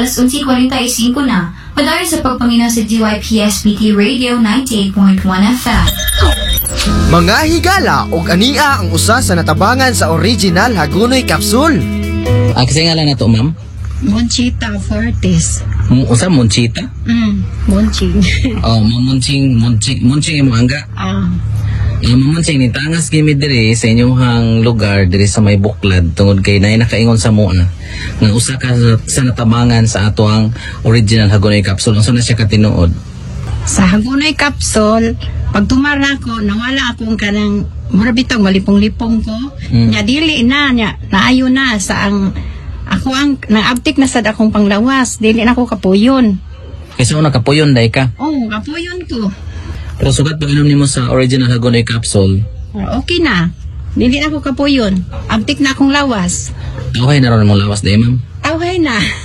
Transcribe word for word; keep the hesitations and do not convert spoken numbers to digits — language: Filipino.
alas onse forty-five na, padari sa pagpamina sa D Y P S B T Radio ninety-eight point one F M. Mga higala og ania ang usa sa natabangan sa original Hagonoy Capsule. Ah, kasi nga lang na to, ma'am? Monchita Fortis. M- usa, Monchita? Mm, Monching. Oh, Monching, Monching, Monching imo angga. Ah, Uh, Monching, ni tangas gimi diri sa inyong lugar diri sa may buklad tungod kay nay nakaingon sa mua nga usa ka sa, sa natabangan sa ato ang original Hagonoy Capsule. Unsa na siya katinuod? sa Hagonoy Capsule, pag tumara ko, nawala akong kanang mura bitong malipong-lipong ko. Mm. Nya dili na, nya, naayo na sa ang ako ang naabtik na sad akong panglawas. Dili na ako kapuyon. Kasi una kapuyon day ka. Oh, kapuyon ko. Pero sugat pag inom nimo sa original Hagonoy Capsule, Ah, okay na. Dili na ako kapuyon. Abtik na akong lawas. okay na ron mong lawas day, ma'am. Okay na.